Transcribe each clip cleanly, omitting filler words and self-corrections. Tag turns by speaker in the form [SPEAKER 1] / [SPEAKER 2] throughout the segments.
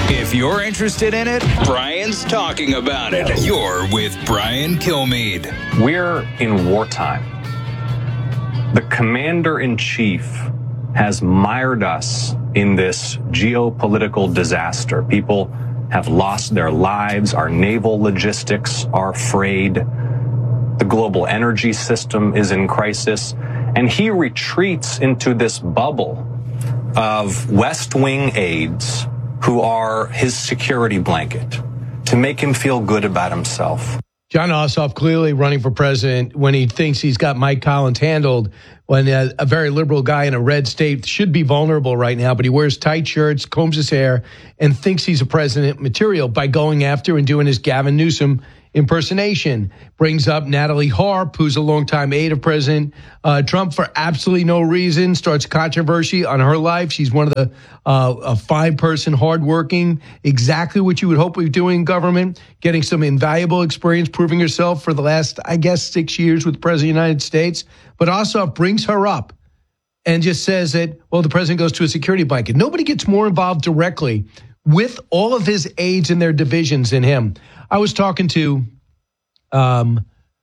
[SPEAKER 1] If you're interested in it, Brian's talking about it. You're with Brian Kilmeade.
[SPEAKER 2] We're in wartime. The commander-in-chief has mired us in this geopolitical disaster. People have lost their lives. Our naval logistics are frayed. The global energy system is in crisis. And he retreats into this bubble of West Wing aides who are his security blanket to make him feel good about himself.
[SPEAKER 3] Jon Ossoff clearly running for president when he thinks he's got Mike Collins handled, when a very liberal guy in a red state should be vulnerable right now, but he wears tight shirts, combs his hair, and thinks he's a president material by going after and doing his Gavin Newsom impersonation. Brings up Natalie Harp, who's a longtime aide of President Trump for absolutely no reason, starts controversy on her life. She's one of the a fine-person, hardworking, exactly what you would hope we're doing in government, getting some invaluable experience, proving herself for the last, 6 years with the President of the United States. But Ossoff brings her up and just says that, well, the president goes to a security blanket. Nobody gets more involved directly with all of his aides and their divisions than him. I was talking to Doug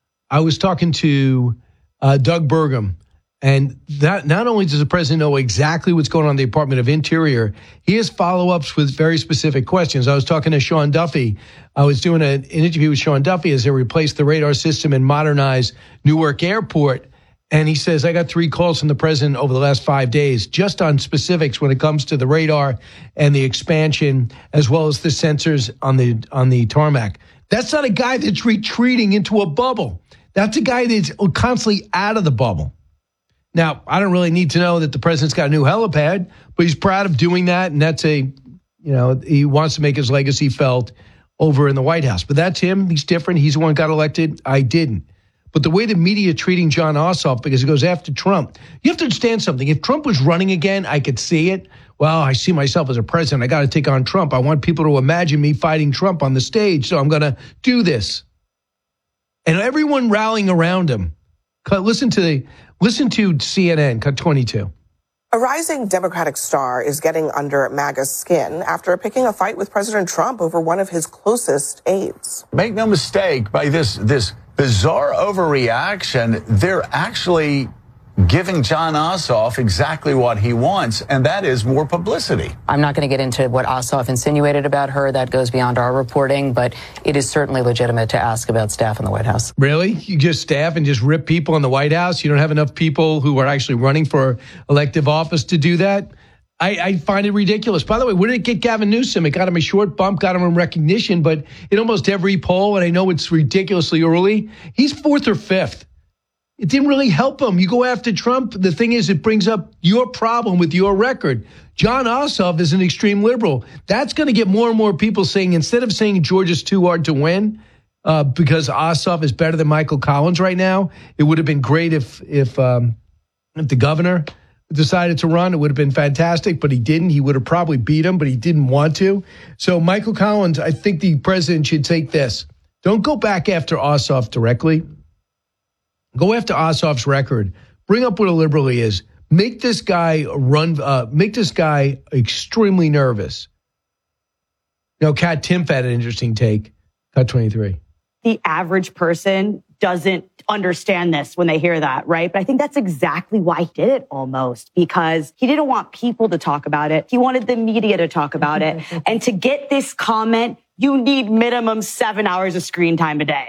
[SPEAKER 3] Burgum, and that not only does the president know exactly what's going on in the Department of Interior, he has follow-ups with very specific questions. I was talking to Sean Duffy. I was doing an interview with Sean Duffy as they replaced the radar system and modernized Newark Airport. And he says, I got 3 calls from the president over the last 5 days just on specifics when it comes to the radar and the expansion, as well as the sensors on the tarmac. That's not a guy that's retreating into a bubble. That's a guy that's constantly out of the bubble. Now, I don't really need to know that the president's got a new helipad, but he's proud of doing that. And that's he wants to make his legacy felt over in the White House. But that's him. He's different. He's the one who got elected. I didn't. But the way the media treating Jon Ossoff, because he goes after Trump, you have to understand something. If Trump was running again, I could see it. Well, I see myself as a president. I got to take on Trump. I want people to imagine me fighting Trump on the stage, so I'm going to do this. And everyone rallying around him. Listen to CNN, cut 22.
[SPEAKER 4] A rising Democratic star is getting under MAGA's skin after picking a fight with President Trump over one of his closest aides.
[SPEAKER 5] Make no mistake, by this bizarre overreaction, they're actually giving Jon Ossoff exactly what he wants, and that is more publicity.
[SPEAKER 6] I'm not going to get into what Ossoff insinuated about her. That goes beyond our reporting, but it is certainly legitimate to ask about staff in the White House.
[SPEAKER 3] Really? You just staff and just rip people in the White House? You don't have enough people who are actually running for elective office to do that? I find it ridiculous. By the way, where did it get Gavin Newsom? It got him a short bump, got him in recognition, but in almost every poll, and I know it's ridiculously early, he's 4th or 5th. It didn't really help him. You go after Trump. The thing is, it brings up your problem with your record. Jon Ossoff is an extreme liberal. That's going to get more and more people saying, instead of saying Georgia's too hard to win, because Ossoff is better than Michael Collins right now, it would have been great if the governor decided to run. It would have been fantastic, but he didn't. He would have probably beat him, but he didn't want to. So Michael Collins, I think the president should take this. Don't go back after Ossoff directly. Go after Ossoff's record. Bring up what a liberal he is. Make this guy make this guy extremely nervous. Kat Timpf had an interesting take. Cut 23.
[SPEAKER 7] The average person doesn't understand this when they hear that, right? But I think that's exactly why he did it almost, because he didn't want people to talk about it. He wanted the media to talk about it. And to get this comment, you need minimum 7 hours of screen time a day.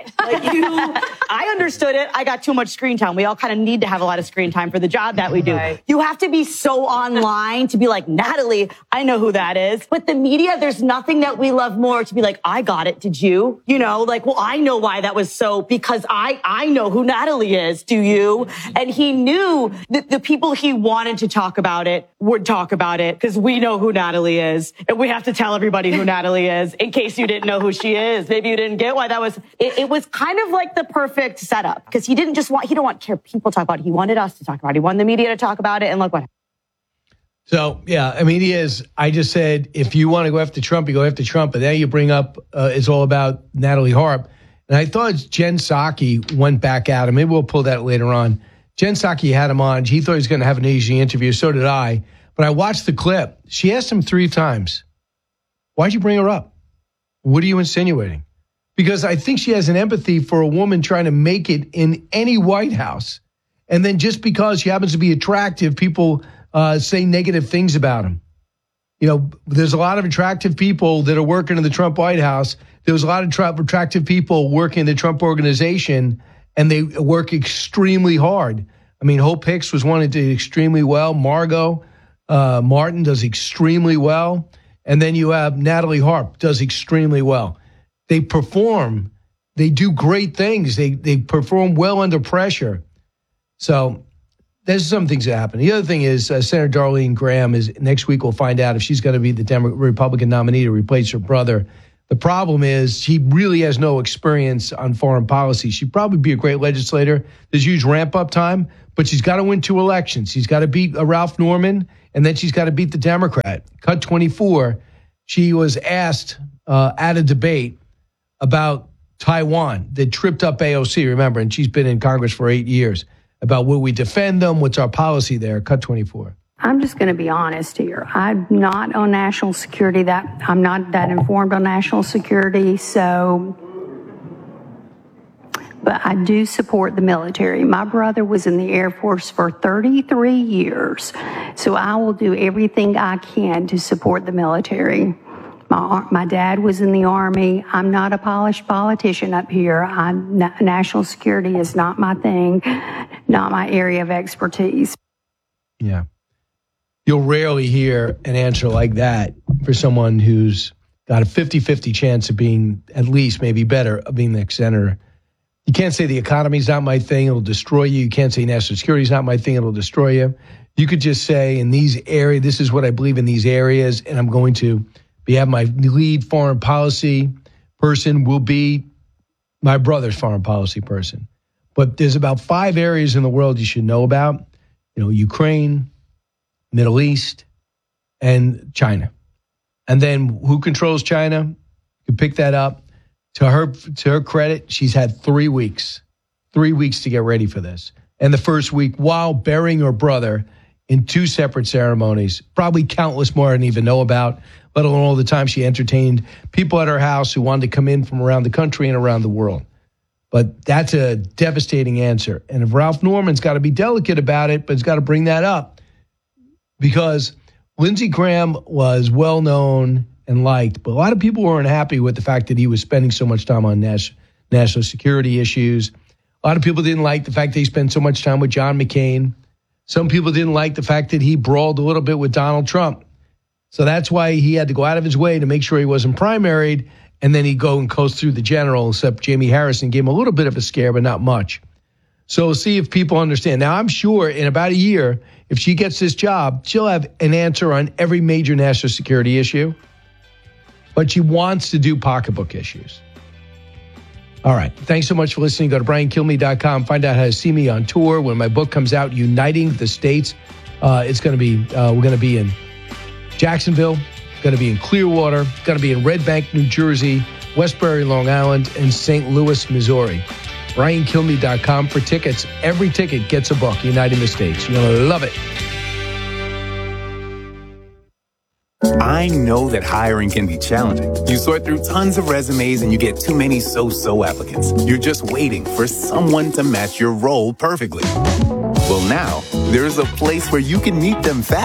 [SPEAKER 7] I understood it. I got too much screen time. We all kind of need to have a lot of screen time for the job that we do. Right. You have to be so online to be like, Natalie, I know who that is. But the media, there's nothing that we love more to be like, I got it. Did you? Well, I know why that was so, because I know who Natalie is. Do you? And he knew that the people he wanted to talk about it would talk about it, because we know who Natalie is. And we have to tell everybody who Natalie is in case you didn't know who she is. Maybe you didn't get why that was. It was kind of like the perfect setup, because he didn't want people to talk about it. He wanted us to talk about it. He wanted the media to talk about it. And look what happened.
[SPEAKER 3] So, yeah, he is. I just said, if you want to go after Trump, you go after Trump. But now you bring up, it's all about Natalie Harp. And I thought Jen Psaki went back at him. Maybe we'll pull that later on. Jen Psaki had him on. He thought he was going to have an easy interview. So did I. But I watched the clip. She asked him 3 times, Why'd you bring her up? What are you insinuating? Because I think she has an empathy for a woman trying to make it in any White House. And then just because she happens to be attractive, people say negative things about him. You know, there's a lot of attractive people that are working in the Trump White House. There was a lot of attractive people working in the Trump organization, and they work extremely hard. I mean, Hope Hicks was one that did extremely well. Margot Martin does extremely well. And then you have Natalie Harp does extremely well. They perform. They do great things. They perform well under pressure. So there's some things that happen. The other thing is Senator Darlene Graham is next week we'll find out if she's going to be the Republican nominee to replace her brother. The problem is she really has no experience on foreign policy. She'd probably be a great legislator. There's huge ramp-up time, but she's got to win 2 elections. She's got to beat Ralph Norman, and then she's got to beat the Democrat. Cut 24, she was asked at a debate about Taiwan that tripped up AOC, remember, and she's been in Congress for 8 years, about will we defend them, what's our policy there, Cut 24.
[SPEAKER 8] I'm just going to be honest here. I'm not on national security. I'm not that informed on national security, but I do support the military. My brother was in the Air Force for 33 years, so I will do everything I can to support the military. My dad was in the Army. I'm not a polished politician up here. National security is not my thing, not my area of expertise.
[SPEAKER 3] Yeah. You'll rarely hear an answer like that for someone who's got a 50-50 chance of being at least maybe better of being the next senator. You can't say the economy's not my thing, it'll destroy you. You can't say national security's not my thing, it'll destroy you. You could just say in these areas, this is what I believe in these areas, and I'm going to have my lead foreign policy person will be my brother's foreign policy person. But there's about 5 areas in the world you should know about. You know, Ukraine, Middle East, and China. And then who controls China? You can pick that up. To her credit, she's had 3 weeks. 3 weeks to get ready for this. And the first week, while burying her brother in 2 separate ceremonies, probably countless more I didn't even know about, let alone all the time she entertained people at her house who wanted to come in from around the country and around the world. But that's a devastating answer. And if Ralph Norman's got to be delicate about it, but he's got to bring that up, because Lindsey Graham was well-known and liked, but a lot of people weren't happy with the fact that he was spending so much time on national security issues. A lot of people didn't like the fact that he spent so much time with John McCain. Some people didn't like the fact that he brawled a little bit with Donald Trump. So that's why he had to go out of his way to make sure he wasn't primaried, and then he'd go and coast through the general, except Jamie Harrison gave him a little bit of a scare, but not much. So we'll see if people understand. Now, I'm sure in about a year, if she gets this job, she'll have an answer on every major national security issue. But she wants to do pocketbook issues. All right. Thanks so much for listening. Go to BrianKilmeade.com. Find out how to see me on tour when my book comes out, Uniting the States. It's going to be, we're going to be in Jacksonville, going to be in Clearwater, going to be in Red Bank, New Jersey, Westbury, Long Island, and St. Louis, Missouri. BrianKilmeade.com for tickets. Every ticket gets a book, Uniting the States. You're going to love it.
[SPEAKER 9] I know that hiring can be challenging. You sort through tons of resumes and you get too many so-so applicants. You're just waiting for someone to match your role perfectly. Well, now, there's a place where you can meet them fast.